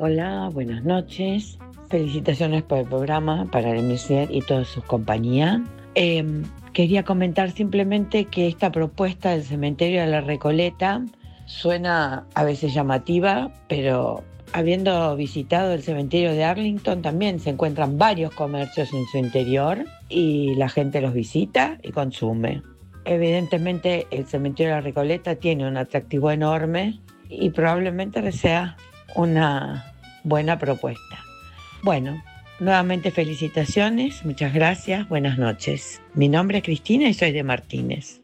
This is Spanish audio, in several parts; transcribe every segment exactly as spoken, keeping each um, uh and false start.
Hola, buenas noches. Felicitaciones por el programa, para el Mesier y toda su compañía. Eh, quería comentar simplemente que esta propuesta del cementerio de la Recoleta suena a veces llamativa, pero habiendo visitado el cementerio de Arlington también se encuentran varios comercios en su interior y la gente los visita y consume. Evidentemente el cementerio de la Recoleta tiene un atractivo enorme y probablemente sea una buena propuesta. Bueno, nuevamente felicitaciones, muchas gracias, buenas noches. Mi nombre es Cristina y soy de Martínez.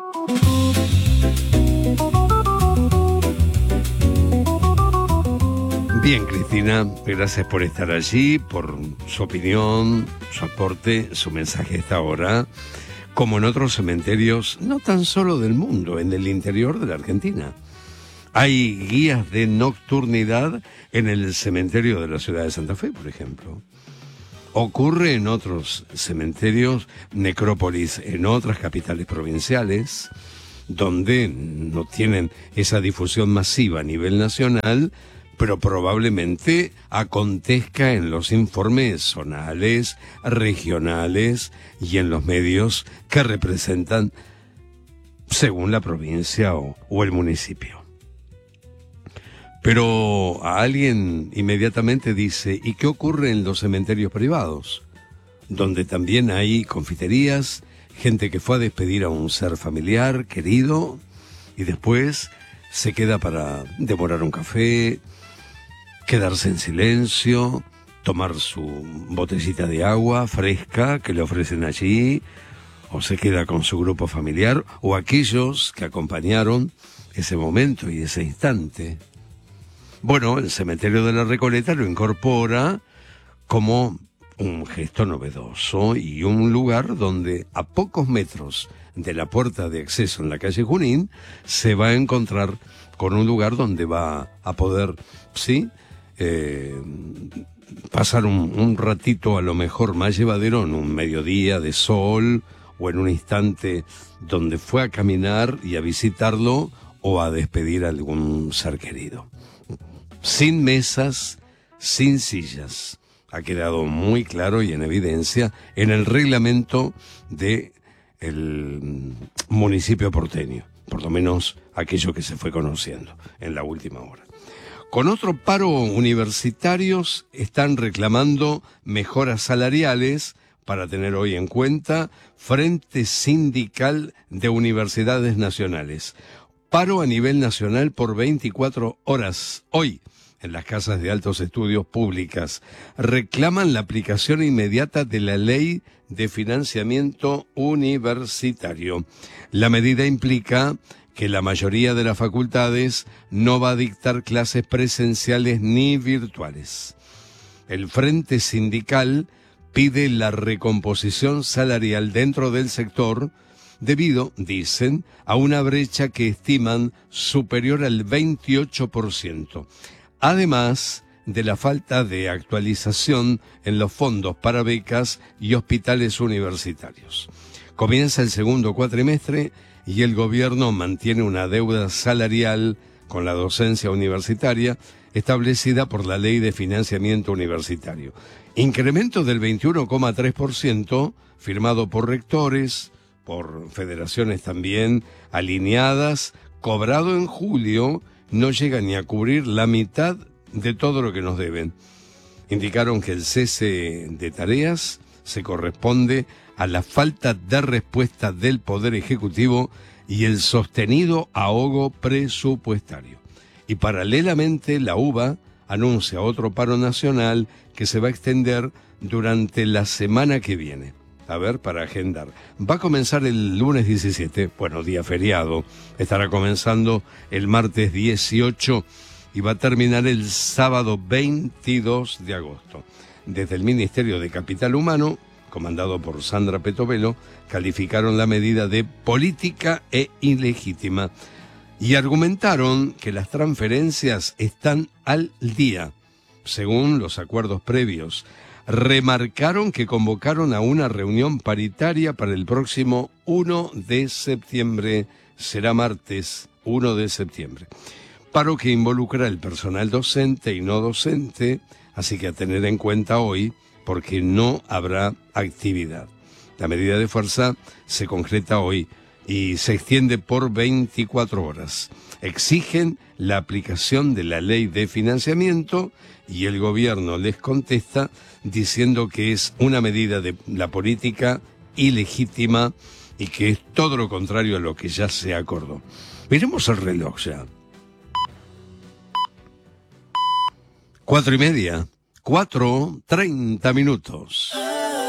Bien, Cristina, gracias por estar allí, por su opinión, su aporte, su mensaje a esta hora, como en otros cementerios, no tan solo del mundo, en el interior de la Argentina. Hay guías de nocturnidad en el cementerio de la ciudad de Santa Fe, por ejemplo. Ocurre en otros cementerios, necrópolis en otras capitales provinciales, donde no tienen esa difusión masiva a nivel nacional, pero probablemente acontezca en los informes zonales, regionales y en los medios que representan según la provincia o, o el municipio. Pero a alguien inmediatamente dice, ¿y qué ocurre en los cementerios privados? Donde también hay confiterías, gente que fue a despedir a un ser familiar, querido, y después se queda para devorar un café, quedarse en silencio, tomar su botellita de agua fresca que le ofrecen allí, o se queda con su grupo familiar, o aquellos que acompañaron ese momento y ese instante. Bueno, el cementerio de la Recoleta lo incorpora como un gesto novedoso y un lugar donde a pocos metros de la puerta de acceso en la calle Junín se va a encontrar con un lugar donde va a poder, sí, eh, pasar un, un ratito a lo mejor más llevadero en un mediodía de sol o en un instante donde fue a caminar y a visitarlo o a despedir a algún ser querido. Sin mesas, sin sillas. Ha quedado muy claro y en evidencia en el reglamento del municipio porteño, por lo menos aquello que se fue conociendo en la última hora. Con otro paro, universitarios están reclamando mejoras salariales para tener hoy en cuenta Frente Sindical de Universidades Nacionales. Paro a nivel nacional por veinticuatro horas. Hoy, en las casas de altos estudios públicas, reclaman la aplicación inmediata de la Ley de Financiamiento Universitario. La medida implica que la mayoría de las facultades no va a dictar clases presenciales ni virtuales. El Frente Sindical pide la recomposición salarial dentro del sector debido, dicen, a una brecha que estiman superior al veintiocho por ciento. Además de la falta de actualización en los fondos para becas y hospitales universitarios. Comienza el segundo cuatrimestre y el gobierno mantiene una deuda salarial con la docencia universitaria establecida por la Ley de Financiamiento Universitario. Incremento del veintiuno coma tres por ciento firmado por rectores, por federaciones también alineadas, cobrado en julio, no llega ni a cubrir la mitad de todo lo que nos deben. Indicaron que el cese de tareas se corresponde a la falta de respuesta del Poder Ejecutivo y el sostenido ahogo presupuestario. Y paralelamente la U B A anuncia otro paro nacional que se va a extender durante la semana que viene. A ver, para agendar. Va a comenzar el lunes diecisiete, bueno, día feriado. Estará comenzando el martes dieciocho y va a terminar el sábado veintidós de agosto. Desde el Ministerio de Capital Humano, comandado por Sandra Petovelo, calificaron la medida de política e ilegítima y argumentaron que las transferencias están al día, según los acuerdos previos. Remarcaron que convocaron a una reunión paritaria para el próximo uno de septiembre, será martes uno de septiembre. paro que involucra el personal docente y no docente, así que a tener en cuenta hoy, porque no habrá actividad. La medida de fuerza se concreta hoy y se extiende por veinticuatro horas. Exigen la aplicación de la ley de financiamiento y el gobierno les contesta diciendo que es una medida de la política ilegítima y que es todo lo contrario a lo que ya se acordó. Miremos el reloj ya. Cuatro y media, cuatro, treinta minutos.